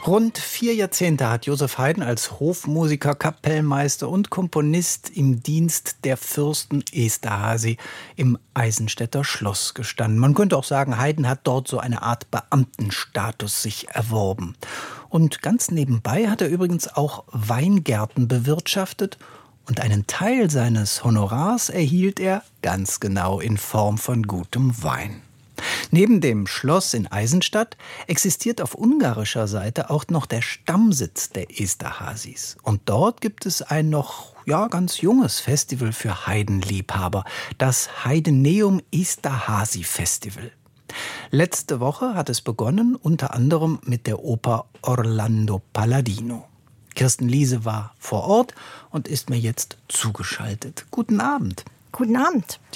Rund 4 Jahrzehnte hat Joseph Haydn als Hofmusiker, Kapellmeister und Komponist im Dienst der Fürsten Esterházy im Eisenstädter Schloss gestanden. Man könnte auch sagen, Haydn hat dort so eine Art Beamtenstatus sich erworben. Und ganz nebenbei hat er übrigens auch Weingärten bewirtschaftet und einen Teil seines Honorars erhielt er ganz genau in Form von gutem Wein. Neben dem Schloss in Eisenstadt existiert auf ungarischer Seite auch noch der Stammsitz der Esterházys. Und dort gibt es ein noch ganz junges Festival für Haydn-Liebhaber, das Haydeneum Esterházy Festival. Letzte Woche hat es begonnen, unter anderem mit der Oper Orlando Palladino. Kirsten Liese war vor Ort und ist mir jetzt zugeschaltet. Guten Abend. Guten Abend.